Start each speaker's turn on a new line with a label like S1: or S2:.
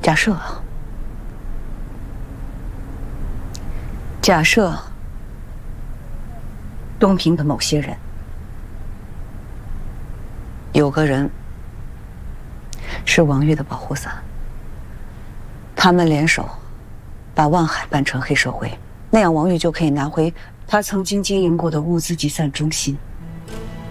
S1: 假设东平的某些人，有个人是王玉的保护伞，他们联手把万海办成黑社会，那样王玉就可以拿回他曾经经营过的物资集散中心。